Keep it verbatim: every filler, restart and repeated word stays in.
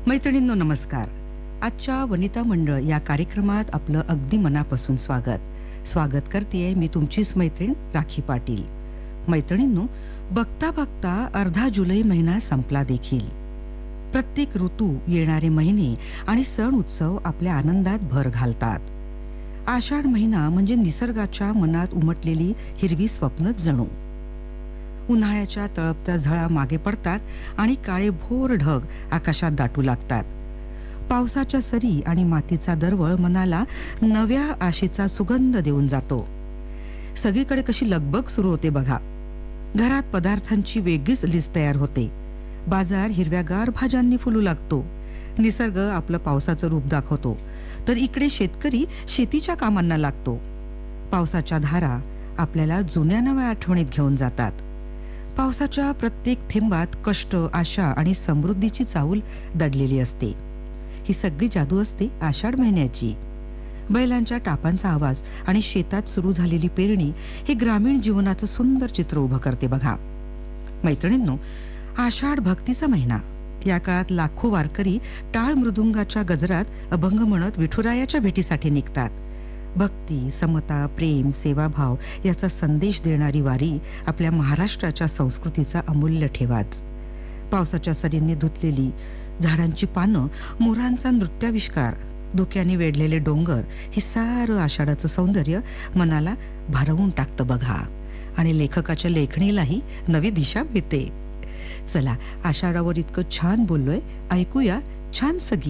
मैत्रिणींनो नमस्कार. आजच्या वनिता मंडळ या कार्यक्रमात आपलं अगदी मनापासून स्वागत स्वागत करतेय मी तुमचीच मैत्रीण राखी पाटील. मैत्रिणींनो, बघता बघता अर्धा जुलै महिना संपला देखील. प्रत्येक ऋतू, येणारे महिने आणि सण उत्सव आपल्या आनंदात भर घालतात. आषाढ महिना म्हणजे निसर्गाच्या मनात उमटलेली हिरवी स्वप्नच जणू. उन्हाळ्याच्या तळपत्या झळा मागे पडतात आणि काळे भोर ढग आकाशात दाटू लागतात. पावसाच्या सरी आणि मातीचा दरवळ मनाला नव्या आशेचा सुगंध देऊन जातो. सगळीकडे कशी लगबग सुरू होते बघा. घरात पदार्थांची वेगळीच लिस्ट तयार होते. बाजार हिरव्यागार भाज्यांनी फुलू लागतो. निसर्ग आपलं पावसाचं रूप दाखवतो, तर इकडे शेतकरी शेतीच्या कामांना लागतो. पावसाच्या धारा आपल्याला जुन्या नव्या आठवणीत घेऊन जातात. पावसाच्या प्रत्येक थेंबात कष्ट, आशा आणि समृद्धीची चाहूल दडलेली असते. ही सगळी जादू असते आषाढ महिन्याची. बैलांच्या टापांचा आवाज आणि शेतात सुरू झालेली पेरणी हे ग्रामीण जीवनाचं सुंदर चित्र उभं करते बघा. मैत्रिणींनो, आषाढ भक्तीचा महिना. या काळात लाखो वारकरी टाळ मृदुंगाच्या गजरात अभंग म्हणत विठुरायाच्या भेटीसाठी निघतात. भक्ती, समता, प्रेम, सेवाभाव याचा संदेश देणारी वारी आपल्या महाराष्ट्राच्या संस्कृतीचा अमूल्य ठेवाच. पावसाच्या सरींनी धुतलेली झाडांची पानं, मोरांचा नृत्याविष्कार, धुक्याने वेढलेले डोंगर, हे सारं आषाढाचं सौंदर्य मनाला भारावून टाकतं बघा. आणि लेखकाच्या लेखणीलाही नवी दिशा मिळते. चला, आषाढावर इतकं छान बोललोय, ऐकूया छान सगी